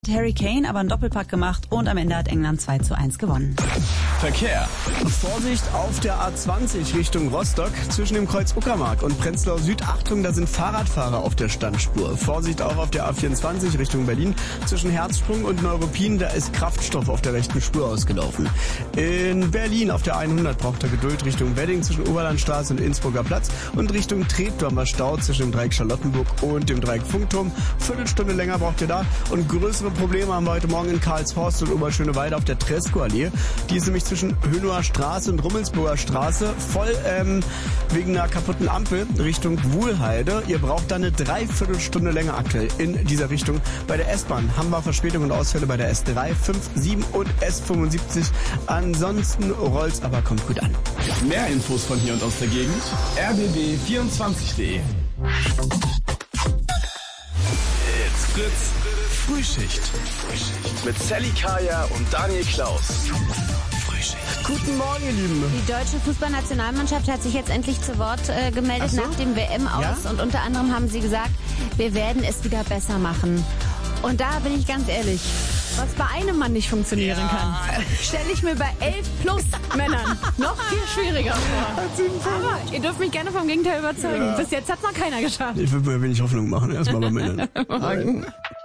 Harry Kane aber einen Doppelpack gemacht und am Ende hat England 2:1 gewonnen. Verkehr. Vorsicht auf der A20 Richtung Rostock zwischen dem Kreuz Uckermark und Prenzlau Süd. Achtung, da sind Fahrradfahrer auf der Standspur. Vorsicht auch auf der A24 Richtung Berlin zwischen Herzsprung und Neuruppin. Da ist Kraftstoff auf der rechten Spur ausgelaufen. In Berlin auf der 100 braucht ihr Geduld Richtung Wedding zwischen Oberlandstraße und Innsbrucker Platz und Richtung Treptower Stau zwischen dem Dreieck Charlottenburg und dem Dreieck Funkturm. Viertelstunde länger braucht ihr da. Und größere Probleme haben wir heute Morgen in Karlshorst und Oberschöneweide auf der Tresco-Allee. Die ist nämlich zwischen Hönower Straße und Rummelsburger Straße voll wegen einer kaputten Ampel Richtung Wuhlheide. Ihr braucht da eine Dreiviertelstunde länger aktuell in dieser Richtung. Bei der S-Bahn haben wir Verspätungen und Ausfälle bei der S3, 5, 7 und S75. Ansonsten rollt's, aber kommt gut an. Mehr Infos von hier und aus der Gegend. rbb24.de. It's Fritz. Frühschicht. Mit Sally Kaya und Daniel Klaus. Guten Morgen, ihr Lieben. Die deutsche Fußballnationalmannschaft hat sich jetzt endlich zu Wort gemeldet nach dem WM-Aus. Ja? Und unter anderem haben sie gesagt, wir werden es wieder besser machen. Und da bin ich ganz ehrlich, was bei einem Mann nicht funktionieren kann, stelle ich mir bei 11 plus Männern noch viel schwieriger vor. Aber ihr dürft mich gerne vom Gegenteil überzeugen. Bis jetzt hat es noch keiner geschafft. Ich will mir wenig Hoffnung machen, erstmal bei Männern. Morgen.